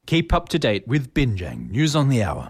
Keep up to date with Binjang News on the Hour.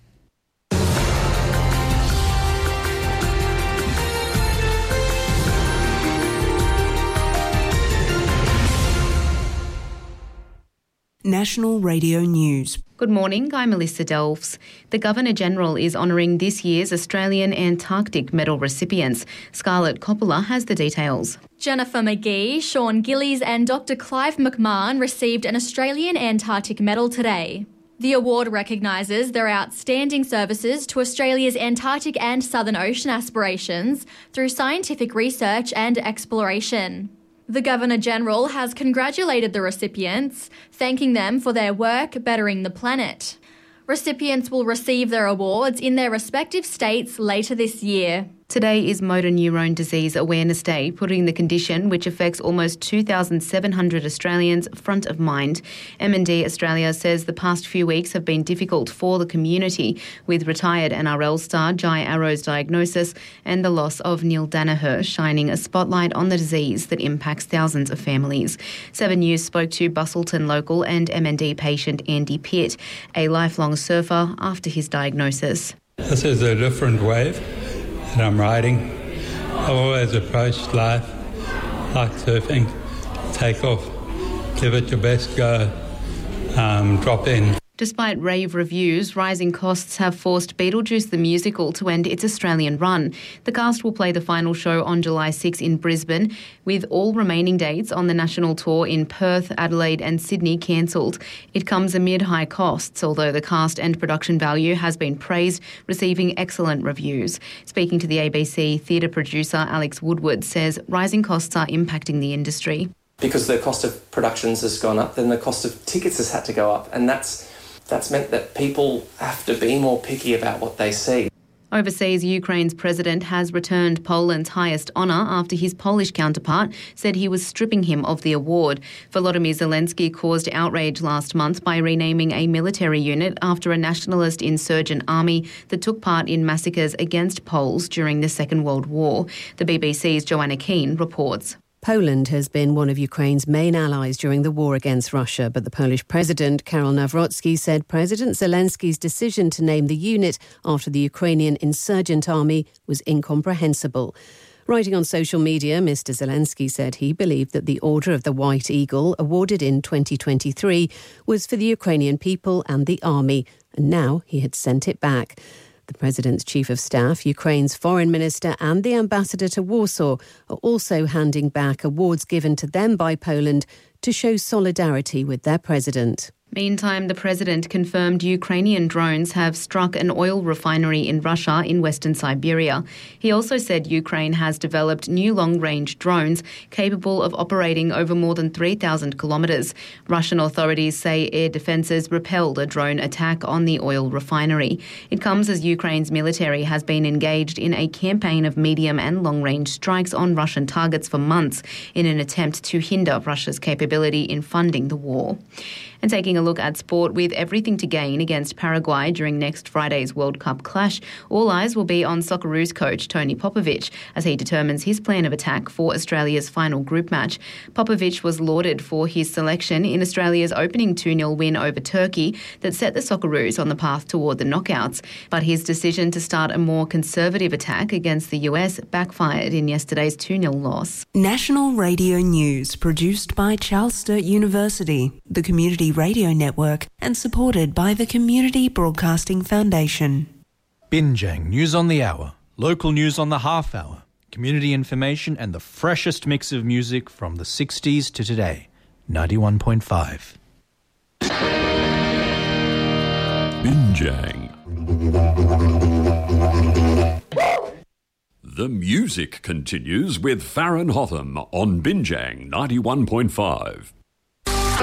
National Radio News. Good morning, I'm Melissa Delves. The Governor-General is honouring this year's Australian Antarctic Medal recipients. Scarlett Coppola has the details. Jennifer McGee, Sean Gillies and Dr Clive McMahon received an Australian Antarctic Medal today. The award recognises their outstanding services to Australia's Antarctic and Southern Ocean aspirations through scientific research and exploration. The Governor-General has congratulated the recipients, thanking them for their work bettering the planet. Recipients will receive their awards in their respective states later this year. Today is Motor Neurone Disease Awareness Day, putting the condition, which affects almost 2,700 Australians, front of mind. M&D Australia says the past few weeks have been difficult for the community, with retired NRL star Jai Arrow's diagnosis and the loss of Neil Danaher shining a spotlight on the disease that impacts thousands of families. 7 News spoke to Bustleton local and M&D patient Andy Pitt, a lifelong surfer, after his diagnosis. This is a different wave that I'm riding. I've always approached life like surfing. Take off, give it your best go, drop in. Despite rave reviews, rising costs have forced Beetlejuice the Musical to end its Australian run. The cast will play the final show on July 6 in Brisbane, with all remaining dates on the national tour in Perth, Adelaide and Sydney cancelled. It comes amid high costs, although the cast and production value has been praised, receiving excellent reviews. Speaking to the ABC, theatre producer Alex Woodward says rising costs are impacting the industry. Because the cost of productions has gone up, then the cost of tickets has had to go up, and that's meant that people have to be more picky about what they see. Overseas, Ukraine's president has returned Poland's highest honour after his Polish counterpart said he was stripping him of the award. Volodymyr Zelensky caused outrage last month by renaming a military unit after a nationalist insurgent army that took part in massacres against Poles during the Second World War. The BBC's Joanna Keane reports. Poland has been one of Ukraine's main allies during the war against Russia, but the Polish president, Karol Nawrocki, said President Zelensky's decision to name the unit after the Ukrainian insurgent army was incomprehensible. Writing on social media, Mr. Zelensky said he believed that the Order of the White Eagle, awarded in 2023, was for the Ukrainian people and the army, and now he had sent it back. The President's Chief of Staff, Ukraine's Foreign Minister and the Ambassador to Warsaw are also handing back awards given to them by Poland to show solidarity with their President. Meantime, the president confirmed Ukrainian drones have struck an oil refinery in Russia in western Siberia. He also said Ukraine has developed new long-range drones capable of operating over more than 3,000 kilometres. Russian authorities say air defences repelled a drone attack on the oil refinery. It comes as Ukraine's military has been engaged in a campaign of medium and long-range strikes on Russian targets for months in an attempt to hinder Russia's capability in funding the war. And taking a look at sport, with everything to gain against Paraguay during next Friday's World Cup clash, all eyes will be on Socceroos coach Tony Popovic as he determines his plan of attack for Australia's final group match. Popovic was lauded for his selection in Australia's opening 2-0 win over Turkey that set the Socceroos on the path toward the knockouts. But his decision to start a more conservative attack against the US backfired in yesterday's 2-0 loss. National Radio News, produced by Charles Sturt University, the Community Radio Network, and supported by the Community Broadcasting Foundation. Binjang News on the Hour, local news on the half hour, community information and the freshest mix of music from the 60s to today. 91.5. Binjang. The music continues with Farron Hotham on Binjang 91.5.